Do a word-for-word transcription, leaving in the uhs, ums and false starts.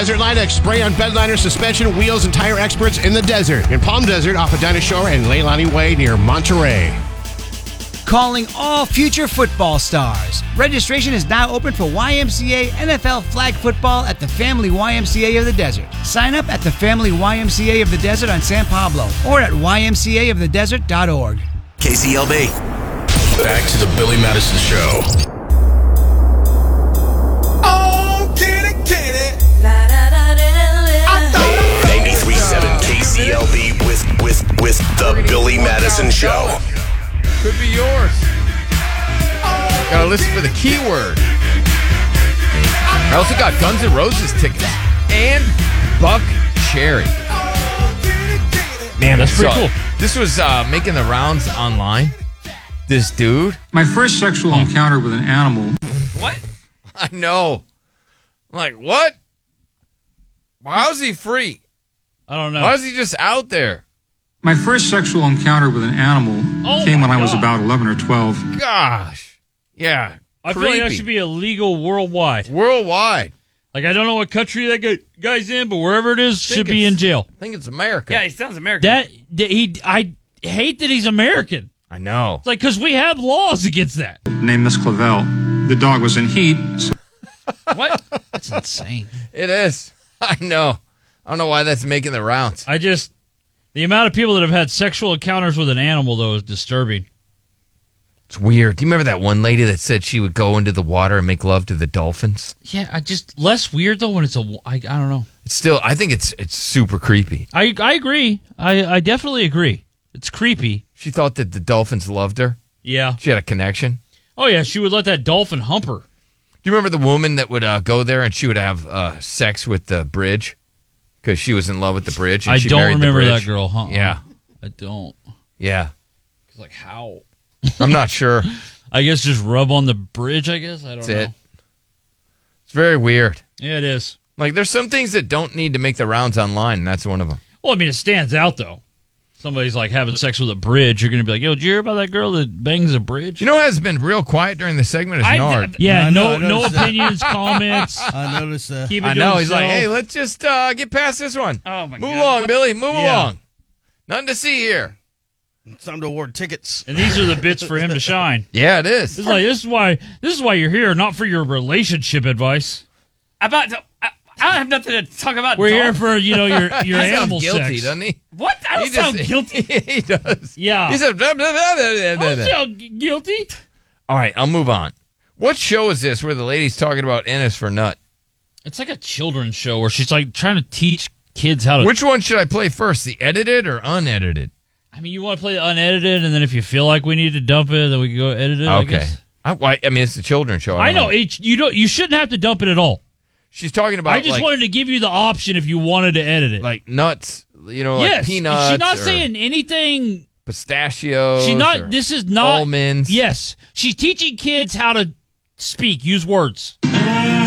Desert Linex spray-on bed liner, suspension, wheels, and tire experts in the desert. In Palm Desert, off of Dinah Shore and Leilani Way near Monterey. Calling all future football stars. Registration is now open for Y M C A N F L flag football at the Family Y M C A of the Desert. Sign up at the Family Y M C A of the Desert on San Pablo or at y m c a of the desert dot org. K C L B. Back to the Billy Madison Show. Oh, kitty, kitty. ninety-three point seven K C L B with, with, with the Billy Madison Show. Could be yours. Gotta listen for the keyword. I also got Guns N' Roses tickets and Buck Cherry. Man, that's pretty So, cool. This was uh, making the rounds online. This dude. My first sexual encounter with an animal. What? I know. I'm like, what? How's he free? I don't know. Why is he just out there? My first sexual encounter with an animal Oh came my when I was God. about eleven or twelve. Gosh. Yeah. I feel like that creepy. should be illegal worldwide. Worldwide. Like, I don't know what country that guy, guy's in, but wherever it is, Think should be in it's- jail. I think it's America. Yeah, he sounds American. That, that he, I hate that he's American. I know. It's like, because we have laws against that. Named Miss Clavel. The dog was in heat. So What? That's insane. It is. I know. I don't know why that's making the rounds. I just, the amount of people that have had sexual encounters with an animal, though, is disturbing. It's weird. Do you remember that one lady that said she would go into the water and make love to the dolphins? Yeah, I just, less weird, though, when it's a, I, I don't know. It's still, I think it's it's super creepy. I, I agree. I, I definitely agree. It's creepy. She thought that the dolphins loved her. Yeah. She had a connection. Oh, yeah, she would let that dolphin hump her. Do you remember the woman that would uh, go there and she would have uh, sex with the bridge because she was in love with the bridge? And I she don't married the remember bridge? that girl, huh? Yeah. I don't. Yeah. It's like, how? I'm not sure. I guess just rub on the bridge, I guess. I don't That's know. it. It's very weird. Yeah, it is. Like, there's some things that don't need to make the rounds online, and that's one of them. Well, I mean, it stands out, though. Somebody's, like, having sex with a bridge. You're going to be like, yo, did you hear about that girl that bangs a bridge? You know what has been real quiet during the segment is I- Nard. Yeah, I know, no I no noticed that. opinions, comments. I noticed that. Keep it I to know. He's like, himself. hey, let's just uh, get past this one. Oh, my Move God. along, Billy. Move Yeah. along. Nothing to see here. It's time to award tickets. And these are the bits for him to shine. Yeah, it is. This is like this is why this is why you're here, not for your relationship advice. About to, I, I don't have nothing to talk about. We're here dog. for your your your He sounds animal guilty, sex. doesn't he? What? I don't He sound just- guilty. he does. Yeah. He said, blah, blah, blah, blah, blah, I blah. don't sound gu- guilty. All right, I'll move on. What show is this where the lady's talking about Ennis for nut? It's like a children's show where she's like trying to teach kids how to. Which one should I play first, the edited or unedited? I mean, you want to play the unedited, and then if you feel like we need to dump it, then we can go edit it. I Okay. guess. I, why- I mean, it's a children's show. I don't know it, you don't. You shouldn't have to dump it at all. She's talking about I just like, wanted to give you the option if you wanted to edit it. like nuts, you know, yes, like peanuts. she's not or saying anything. pistachios. She's or not. This is not almonds. Yes, she's teaching kids how to speak, use words.